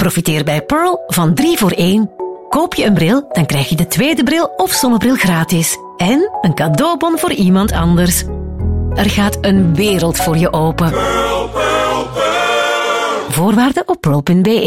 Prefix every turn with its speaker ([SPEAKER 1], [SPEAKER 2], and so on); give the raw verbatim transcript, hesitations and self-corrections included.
[SPEAKER 1] Profiteer bij Pearl van drie voor één. Koop je een bril, dan krijg je de tweede bril of zonnebril gratis. En een cadeaubon voor iemand anders. Er gaat een wereld voor je open. Voorwaarden op pearl punt be.